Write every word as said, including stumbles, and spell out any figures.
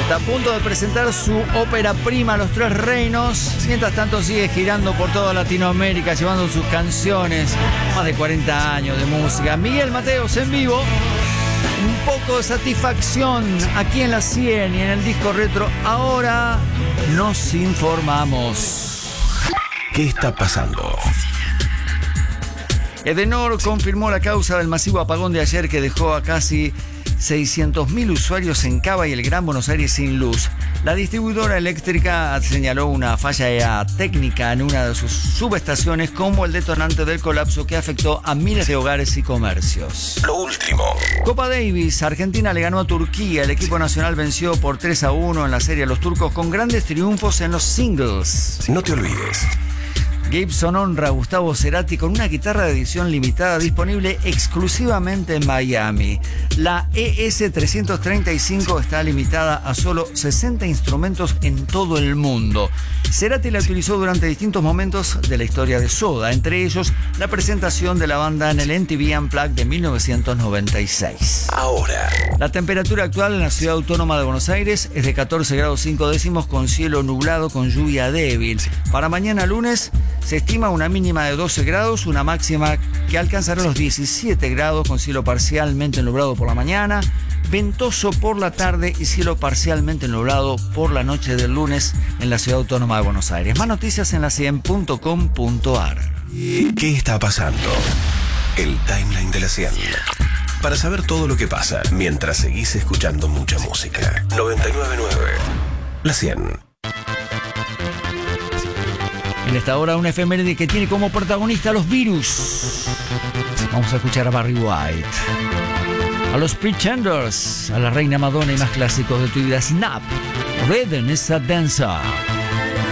Está a punto de presentar su ópera prima Los Tres Reinos. Mientras tanto sigue girando por toda Latinoamérica, llevando sus canciones. Más de cuarenta años de música. Miguel Mateos en vivo. Un poco de satisfacción aquí en la cien y en el disco retro. Ahora nos informamos. ¿Qué está pasando? Edenor confirmó la causa del masivo apagón de ayer que dejó a casi seiscientos mil usuarios en Cava y el Gran Buenos Aires sin luz. La distribuidora eléctrica señaló una falla técnica en una de sus subestaciones como el detonante del colapso que afectó a miles de hogares y comercios. Lo último. Copa Davis, Argentina le ganó a Turquía. El equipo nacional venció por tres a uno en la serie a los turcos con grandes triunfos en los singles. No te olvides. Gibson honra a Gustavo Cerati con una guitarra de edición limitada disponible exclusivamente en Miami. La E S trescientos treinta y cinco está limitada a solo sesenta instrumentos en todo el mundo. Cerati la utilizó durante distintos momentos de la historia de Soda, entre ellos la presentación de la banda en el M T V Unplugged de mil novecientos noventa y seis. Ahora. La temperatura actual en la ciudad autónoma de Buenos Aires es de catorce grados cinco décimos con cielo nublado con lluvia débil. Para mañana lunes se estima una mínima de doce grados, una máxima que alcanzará los diecisiete grados con cielo parcialmente nublado por la mañana, ventoso por la tarde y cielo parcialmente nublado por la noche del lunes en la ciudad autónoma de Buenos Aires. Más noticias en la cien punto com punto a r. ¿Qué está pasando? El timeline de la cien. Para saber todo lo que pasa mientras seguís escuchando mucha música. noventa y nueve punto nueve. La cien. En esta hora una efeméride que tiene como protagonista a los Virus. Vamos a escuchar a Barry White, a los Pretenders, a la Reina Madonna y más clásicos de tu vida. Snap, Rhythm is a Dancer.